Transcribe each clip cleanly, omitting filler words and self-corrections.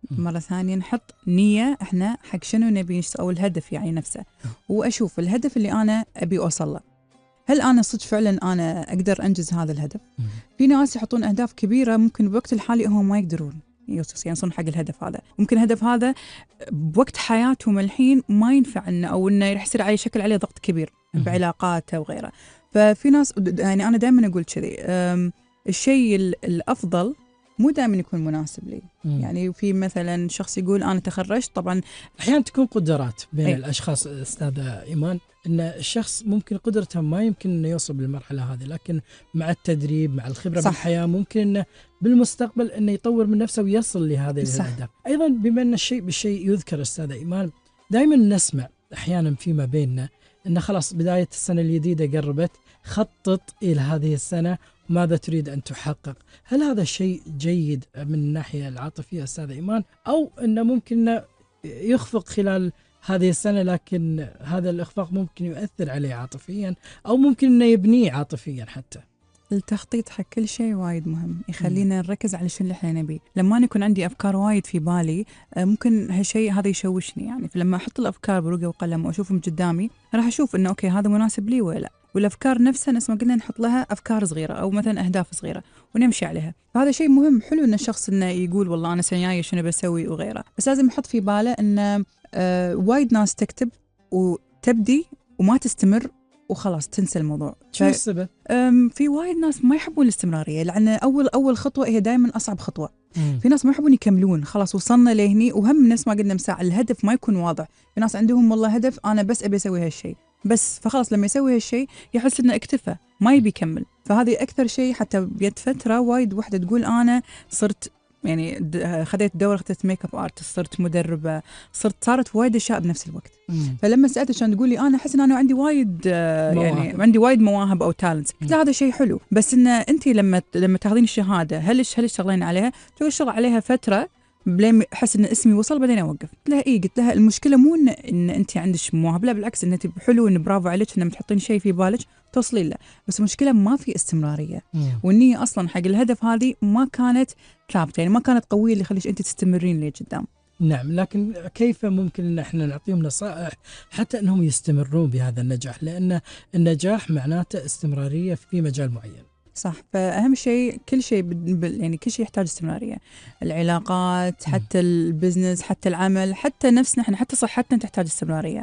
مرة ثانية نحط نية إحنا حق شنو نبي أو الهدف يعني نفسه، وأشوف الهدف اللي أنا أبي أوصل له، هل أنا صدق فعلا أنا أقدر أنجز هذا الهدف؟ في ناس يحطون أهداف كبيرة ممكن بوقت الحالي هم ما يقدرون يوصلون حق الهدف هذا، ممكن الهدف هذا بوقت حياتهم الحين ما ينفع إنه أو إنه راح يصير عليه شكل عليه ضغط كبير بعلاقاته وغيره. ففي ناس يعني أنا دائما أقول كذي، الشيء الأفضل مو دائما يكون مناسب لي. يعني في مثلا شخص يقول أنا تخرجت، طبعا أحيانا تكون قدرات بين الأشخاص أستاذة إيمان، أن الشخص ممكن قدرته ما يمكن أنه يوصل بالمرحلة هذه، لكن مع التدريب مع الخبرة بالحياة ممكن أنه بالمستقبل أنه يطور من نفسه ويصل لهذه الأهداف. أيضا بما أن الشيء بالشيء يذكر أستاذة إيمان، دائما نسمع أحيانا فيما بيننا أن خلاص بداية السنة الجديدة قربت، خطط إلى هذه السنة ماذا تريد أن تحقق. هل هذا شيء جيد من الناحية العاطفية أستاذة إيمان، أو أنه ممكن يخفق خلال هذه السنة لكن هذا الإخفاق ممكن يؤثر عليه عاطفيا أو ممكن أنه يبنيه عاطفيا حتى؟ التخطيط حق كل شيء وايد مهم، يخلينا نركز على شنو اللي احنا نبيه. لما أنا يكون عندي أفكار وايد في بالي ممكن هالشيء هذا يشوشني، يعني فلما أحط الأفكار بورقة وقلم وأشوفهم قدامي راح أشوف إنه أوكي هذا مناسب لي ولا لا. والأفكار نفسها نفس ما قلنا نحط لها أفكار صغيرة أو مثلا أهداف صغيرة ونمشي عليها. فهذا شيء مهم. حلو إن الشخص إنه يقول والله أنا سنة جاية شنو بسوي وغيره، بس لازم يحط في باله إنه وايد ناس تكتب وتبدي وما تستمر وخلاص تنسى الموضوع. شو السبب؟ في وايد ناس ما يحبون الاستمرارية، لأن أول خطوة هي دائما أصعب خطوة. في ناس ما يحبون يكملون، خلاص وصلنا لهني، وهم نفس ما قلنا مساء الهدف ما يكون واضح. في ناس عندهم والله هدف أنا بس أبي أسوي هالشيء بس، فخلاص لما يسوي هالشيء يحس إنه اكتفى ما يبي يكمل. فهذه أكثر شيء. حتى بيد فترة وايد واحدة تقول أنا صرت يعني خذيت دورة، خذيت ميك اب ارتست، صرت مدربة، صارت وايد اشياء بنفس الوقت. فلما سألت عشان تقولي انا احس ان انا عندي وايد يعني عندي وايد مواهب او تالنتس، قلت هذا شيء حلو، بس ان انت لما تاخذين الشهادة هل اشتغلين عليها؟ تقول اشتغل عليها فترة بلين احس ان اسمي وصل بعدين اوقف. قلت لها قلت لها المشكله مو ان انت عندك مواهب، لا بالعكس ان انت حلو، ان برافو عليك ان تحطين شيء في بالك توصلين له، بس المشكله ما في استمراريه. والنية اصلا حق الهدف هذه ما كانت ثابته، يعني ما كانت قويه اللي يخليك انت تستمرين لقدام. نعم، لكن كيف ممكن ان احنا نعطيهم نصائح حتى انهم يستمرون بهذا النجاح؟ لان النجاح معناته استمراريه في مجال معين. صح. فأهم شيء كل شيء يعني كل شيء يحتاج استمرارية، العلاقات حتى البزنس حتى العمل حتى نفسنا احنا حتى صحتنا تحتاج استمرارية.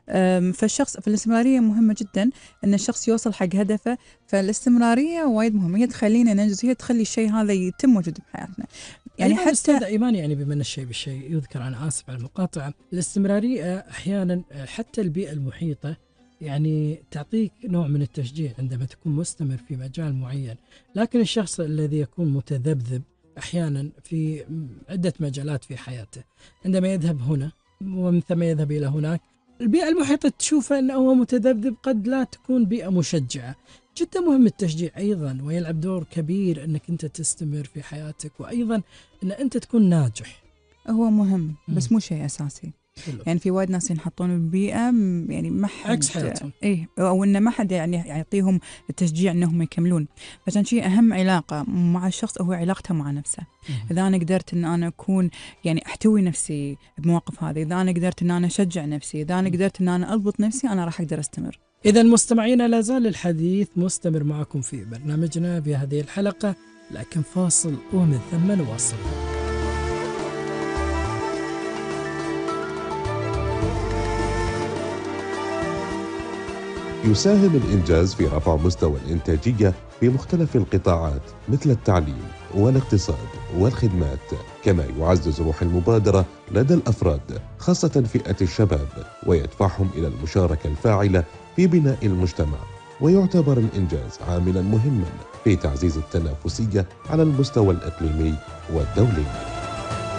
فالشخص في الاستمرارية مهمة جدا ان الشخص يوصل حق هدفه. فالاستمرارية وايد مهمة، هي تخلينا ننجز، هي تخلي الشيء هذا يتم موجود بحياتنا. يعني حتى أستاذ إيمان، يعني بما أن الشيء بالشيء يذكر، أنا آسف على المقاطعة، الاستمرارية أحيانا حتى البيئة المحيطة يعني تعطيك نوع من التشجيع عندما تكون مستمر في مجال معين، لكن الشخص الذي يكون متذبذب أحيانا في عدة مجالات في حياته، عندما يذهب هنا ومن ثم يذهب إلى هناك، البيئة المحيطة تشوفه أنه هو متذبذب، قد لا تكون بيئة مشجعة. جدا مهم التشجيع أيضا، ويلعب دور كبير أنك أنت تستمر في حياتك، وأيضا أن أنت تكون ناجح. هو مهم بس مو شيء أساسي. يعني في وايد ناس ينحطون ببيئة يعني ما حد عكس حياتهم، أو إن ما حد يعني يعطيهم التشجيع إنهم يكملون. عشان شيء أهم علاقة مع الشخص هو علاقته مع نفسه. إذا أنا قدرت إن أنا أكون يعني أحتوي نفسي بمواقف هذه، إذا أنا قدرت إن أنا أشجع نفسي، إذا أنا قدرت إن أنا أضبط نفسي، أنا راح أقدر أستمر. إذا مستمعينا، لا زال الحديث مستمر معكم في برنامجنا بهذه الحلقة، لكن فاصل ومن ثم نواصل. يساهم الإنجاز في رفع مستوى الإنتاجية في مختلف القطاعات مثل التعليم والاقتصاد والخدمات، كما يعزز روح المبادرة لدى الأفراد خاصة فئة الشباب، ويدفعهم إلى المشاركة الفاعلة في بناء المجتمع. ويعتبر الإنجاز عاملا مهما في تعزيز التنافسية على المستوى الإقليمي والدولي.